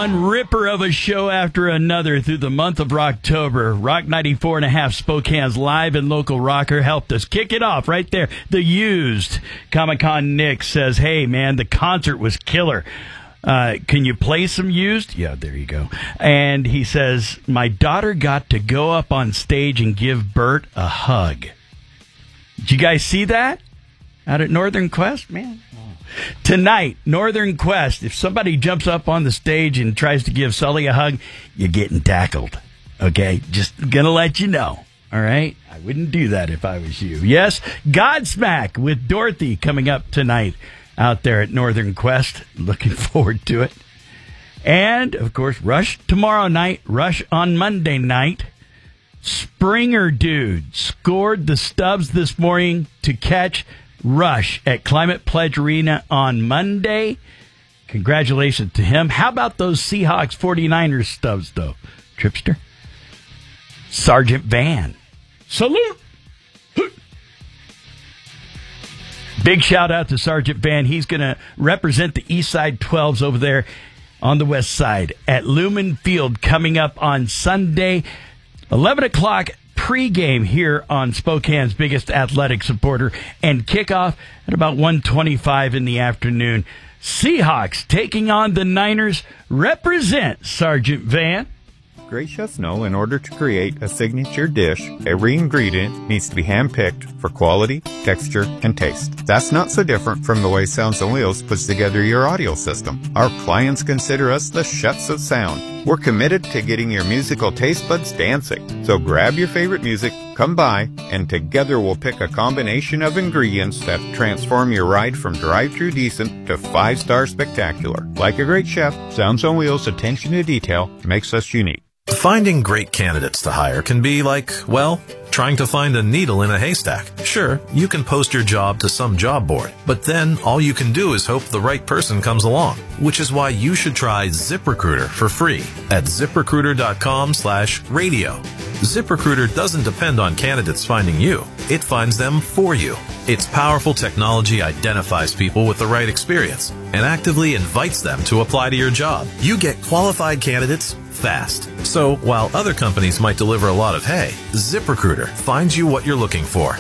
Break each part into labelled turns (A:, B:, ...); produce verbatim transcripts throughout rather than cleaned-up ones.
A: one ripper of a show after another through the month of October. Rock ninety-four and a half Spokane's live and local rocker helped us kick it off right there. The Used. Comic-Con Nick says, hey, man, the concert was killer. Uh, can you play some Used? Yeah, there you go. And he says, my daughter got to go up on stage and give Bert a hug. Did you guys see that out at Northern Quest? Man. Tonight, Northern Quest, if somebody jumps up on the stage and tries to give Sully a hug, you're getting tackled. Okay? Just gonna let you know. All right? I wouldn't do that if I was you. Yes, Godsmack with Dorothy coming up tonight out there at Northern Quest. Looking forward to it. And, of course, Rush tomorrow night, Rush on Monday night. Springer Dude scored the stubs this morning to catch Rush at Climate Pledge Arena on Monday. Congratulations to him. How about those Seahawks forty-niners stubs, though, Tripster? Sergeant Van. Salute! Big shout out to Sergeant Van. He's going to represent the East Side twelves over there on the west side at Lumen Field coming up on Sunday, eleven o'clock. Pre-game here on Spokane's biggest athletic supporter, and kickoff at about one twenty-five in the afternoon. Seahawks taking on the Niners. Represent, Sergeant Van.
B: Great chefs know in order to create a signature dish, every ingredient needs to be hand-picked for quality, texture, and taste. That's not so different from the way Sounds on Wheels puts together your audio system. Our clients consider us the chefs of sound. We're committed to getting your musical taste buds dancing. So grab your favorite music, come by, and together we'll pick a combination of ingredients that transform your ride from drive-thru decent to five-star spectacular. Like a great chef, Sounds on Wheels' attention to detail makes us unique.
C: Finding great candidates to hire can be like, well, trying to find a needle in a haystack. Sure, you can post your job to some job board, but then all you can do is hope the right person comes along, which is why you should try ZipRecruiter for free at ZipRecruiter.com slash radio. ZipRecruiter doesn't depend on candidates finding you. It finds them for you. Its powerful technology identifies people with the right experience and actively invites them to apply to your job. You get qualified candidates fast. So while other companies might deliver a lot of hay, ZipRecruiter finds you what you're looking for.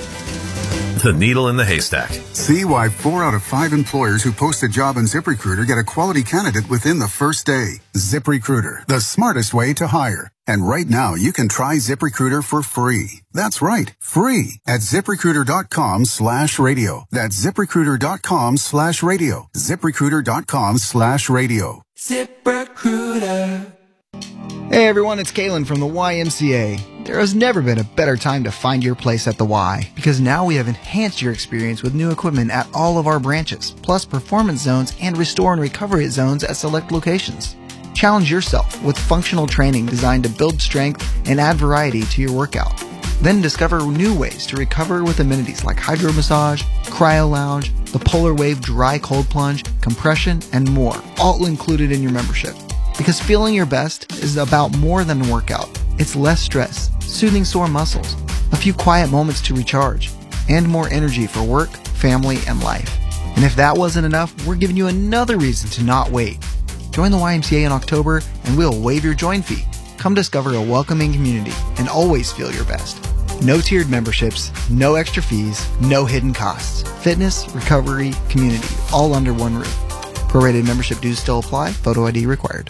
C: The needle in the haystack.
D: See why four out of five employers who post a job on ZipRecruiter get a quality candidate within the first day. ZipRecruiter, the smartest way to hire. And right now, you can try ZipRecruiter for free. That's right, free at ZipRecruiter.com slash radio. That's ZipRecruiter.com slash radio. ZipRecruiter.com slash radio.
E: ZipRecruiter.
F: Hey everyone, it's Kalen from the Y M C A. There has never been a better time to find your place at the Y, because now we have enhanced your experience with new equipment at all of our branches, plus performance zones and restore and recovery zones at select locations. Challenge yourself with functional training designed to build strength and add variety to your workout. Then discover new ways to recover with amenities like hydro massage, cryo lounge, the Polar Wave dry cold plunge, compression, and more, all included in your membership. Because feeling your best is about more than a workout. It's less stress, soothing sore muscles, a few quiet moments to recharge, and more energy for work, family, and life. And if that wasn't enough, we're giving you another reason to not wait. Join the Y M C A in October and we'll waive your join fee. Come discover a welcoming community and always feel your best. No tiered memberships, no extra fees, no hidden costs. Fitness, recovery, community, all under one roof. Prorated membership dues still apply. Photo I D required.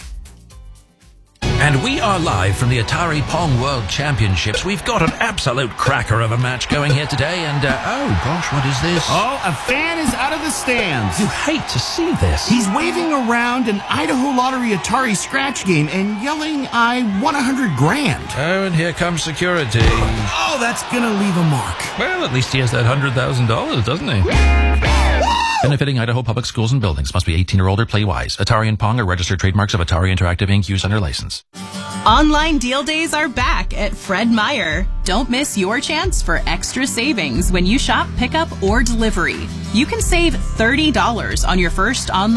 G: And we are live from the Atari Pong World Championships. We've got an absolute cracker of a match going here today. And, uh, oh, gosh, what is this?
H: Oh, a fan is out of the stands.
G: You hate to see this.
H: He's waving around an Idaho Lottery Atari scratch game and yelling, I won a hundred grand.
G: Oh, and here comes security.
H: Oh, that's going to leave a mark.
G: Well, at least he has that one hundred thousand dollars, doesn't he? Benefiting Idaho public schools and buildings. Must be eighteen or older. Play wise. Atari and Pong are registered trademarks of Atari Interactive Incorporated. Use under license.
I: Online deal days are back at Fred Meyer. Don't miss your chance for extra savings when you shop, pickup, or delivery. You can save thirty dollars on your first online